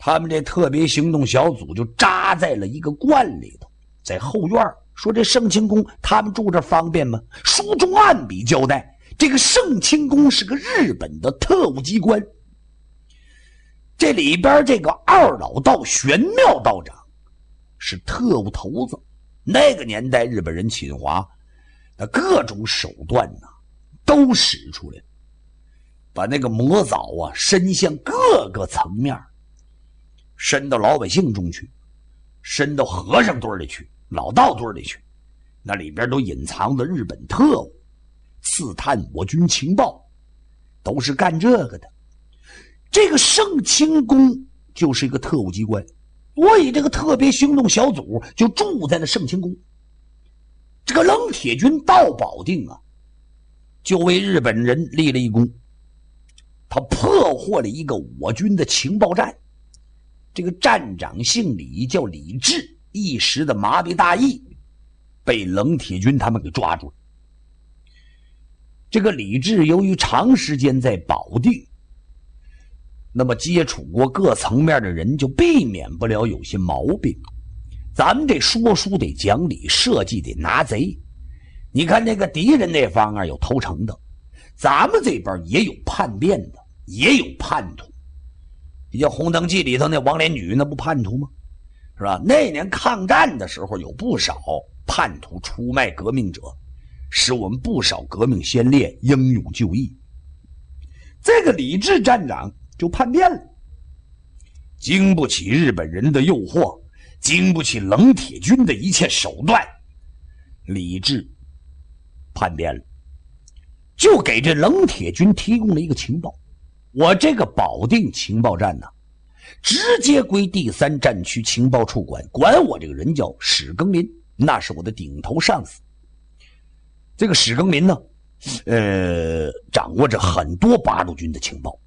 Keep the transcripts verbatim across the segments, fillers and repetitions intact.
他们这特别行动小组就扎在了一个观里头，在后院说这盛清宫他们住这方便吗？书中暗笔交代，这个盛清宫是个日本的特务机关，这里边这个二老道玄妙道长是特务头子。那个年代日本人侵华，那各种手段呢都使出来，把那个魔爪啊伸向各个层面，伸到老百姓中去，伸到和尚堆里去，老道堆里去，那里边都隐藏着日本特务，刺探我军情报，都是干这个的。这个盛清宫就是一个特务机关，所以这个特别行动小组就住在了盛清宫。这个冷铁军到保定啊，就为日本人立了一功，他破获了一个我军的情报站。这个站长姓李，叫李治，一时的麻痹大意，被冷铁军他们给抓住了。这个李治由于长时间在保定，那么接触过各层面的人，就避免不了有些毛病。咱们这说书得讲理，设计得拿贼。你看那个敌人那方啊有投诚的，咱们这边也有叛变的，也有叛徒。你像《红灯记》里头那王连举，那不叛徒吗？是吧？那年抗战的时候，有不少叛徒出卖革命者，使我们不少革命先烈英勇就义。这个李治站长就叛变了，经不起日本人的诱惑，经不起冷铁军的一切手段，李治叛变了，就给这冷铁军提供了一个情报。我这个保定情报站呢，直接归第三战区情报处管，管我这个人叫史庚林，那是我的顶头上司。这个史庚林呢，呃，掌握着很多八路军的情报。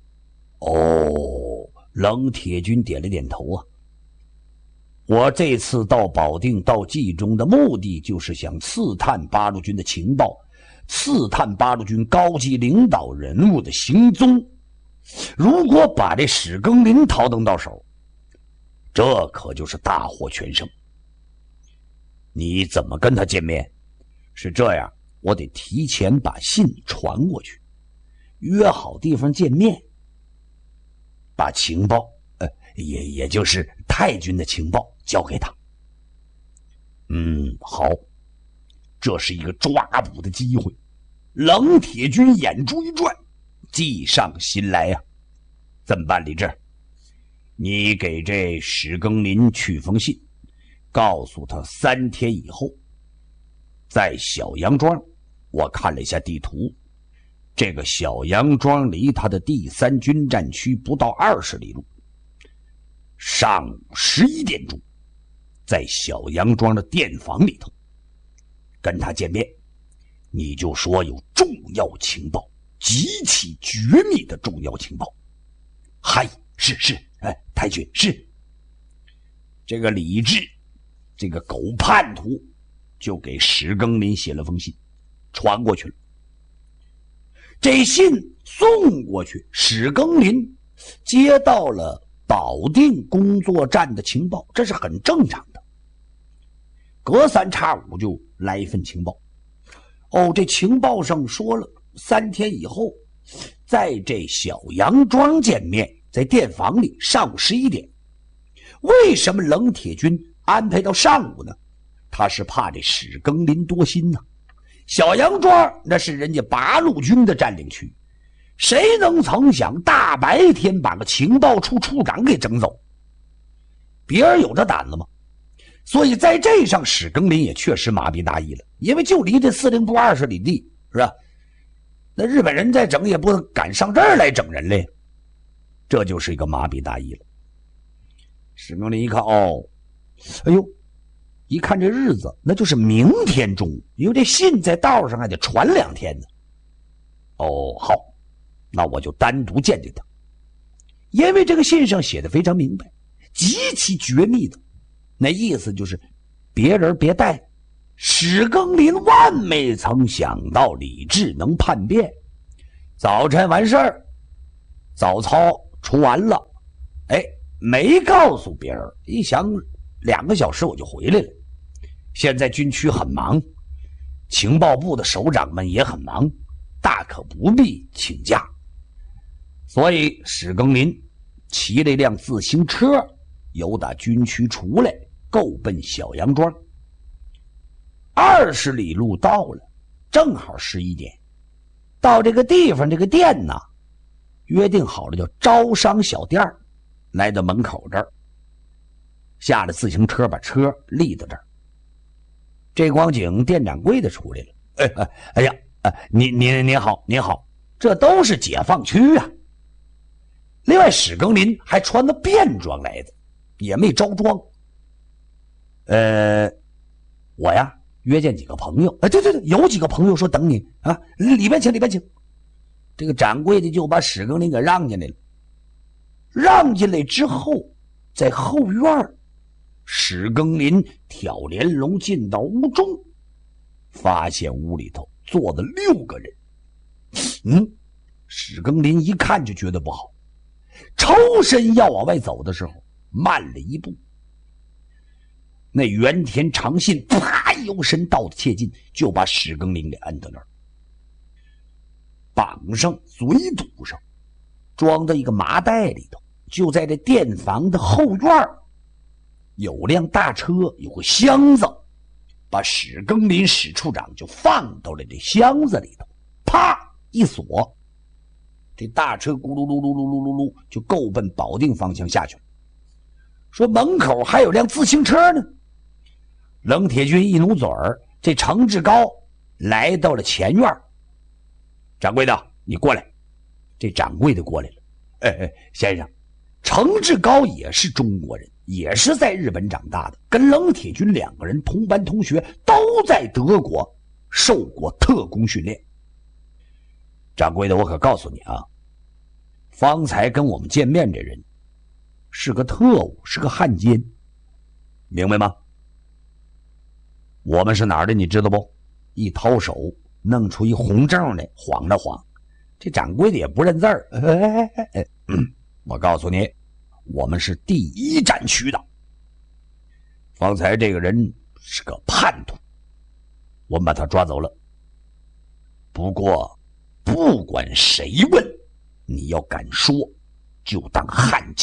哦，冷铁军点了点头啊。我这次到保定到冀中的目的，就是想刺探八路军的情报，刺探八路军高级领导人物的行踪。如果把这史庚林掏登到手，这可就是大获全胜。你怎么跟他见面？是这样，我得提前把信传过去，约好地方见面，把情报呃，也也就是太军的情报交给他。嗯，好，这是一个抓捕的机会。冷铁军眼珠一转，计上心来呀、啊！怎么办，李治？你给这史庚林去封信，告诉他三天以后，在小杨庄。我看了一下地图，这个小杨庄离他的第三军战区不到二十里路。上午十一点钟，在小杨庄的店房里头跟他见面，你就说有重要情报，极其绝密的重要情报。嗨，是是，哎，太君是。这个李治，这个狗叛徒，就给史庚林写了封信，传过去了。这信送过去，史庚林接到了保定工作站的情报，这是很正常的。隔三差五就来一份情报。哦，这情报上说了，三天以后，在这小杨庄见面，在店房里，上午十一点。为什么冷铁军安排到上午呢？他是怕这史庚林多心呢、啊。小杨庄那是人家八路军的占领区，谁能曾想大白天把个情报处处长给整走？别人有这胆子吗？所以在这上史庚林也确实麻痹大意了，因为就离这司令部二十里地，是吧？那日本人再整也不敢上这儿来整人嘞，这就是一个麻痹大意了。史庚林一看，哦，哎呦，一看这日子，那就是明天中午，因为这信在道上还得传两天呢。哦，好，那我就单独见见他，因为这个信上写的非常明白，极其绝密的，那意思就是别人别带。史庚林万没曾想到李治能叛变。早晨完事儿，早操出完了，哎， 没告诉别人，一想两个小时我就回来了。现在军区很忙，情报部的首长们也很忙，大可不必请假。所以史庚林骑了一辆自行车，由打军区出来，够奔小杨庄。二十里路到了，正好十一点。到这个地方，这个店呢，约定好了叫招商小店，来到门口这儿，下了自行车，把车立到这儿。这光景，店掌柜的出来了。哎哎哎呀，哎，您您您好，您好，这都是解放区啊。另外，史庚林还穿的便装来的，也没着装。呃，我呀约见几个朋友，哎，对对对，有几个朋友说等你啊，里边请，里边请。这个掌柜的就把史庚林给让进来了。让进来之后，在后院，史庚林挑帘笼进到屋中，发现屋里头坐的六个人。嗯，史庚林一看就觉得不好，抽身要往外走的时候，慢了一步。那原田长信啪由身到的切近，就把史庚林给摁到那儿，绑上，嘴堵上，装到一个麻袋里头。就在这店房的后院，有辆大车，有个箱子，把史庚林史处长就放到了这箱子里头，啪一锁，这大车咕噜噜噜噜噜噜噜就够奔保定方向下去了。说门口还有辆自行车呢。冷铁军一努嘴儿，这程志高来到了前院。掌柜的，你过来。这掌柜的过来了。哎哎，先生，程志高也是中国人，也是在日本长大的，跟冷铁军两个人同班同学，都在德国受过特工训练。掌柜的，我可告诉你啊，方才跟我们见面这人是个特务，是个汉奸，明白吗？我们是哪儿的你知道不？一掏手弄出一红证来，晃了晃。这掌柜的也不认字儿。哎哎哎，我告诉你，我们是第一战区的。方才这个人是个叛徒，我们把他抓走了。不过不管谁问，你要敢说，就当汉奸。